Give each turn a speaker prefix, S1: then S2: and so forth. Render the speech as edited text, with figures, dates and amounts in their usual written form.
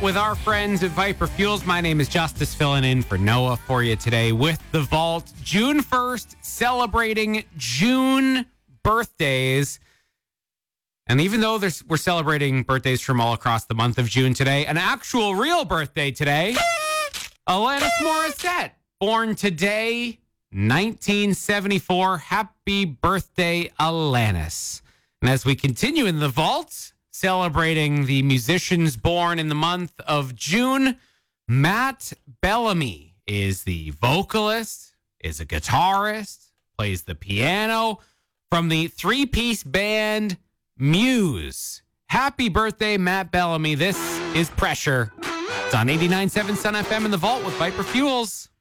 S1: with our friends at Viper Fuels. My name is Justice, filling in for Noah for you today with The Vault. June 1st, celebrating June birthdays. And even though we're celebrating birthdays from all across the month of June today, an actual real birthday today, Alanis Morissette, born today, 1974. Happy birthday, Alanis. And as we continue in The Vault, celebrating the musicians born in the month of June, Matt Bellamy is the vocalist, is a guitarist, plays the piano from the three-piece band Muse. Happy birthday, Matt Bellamy. This is Pressure. It's on 89.7 Sun FM in The Vault with Viper Fuels.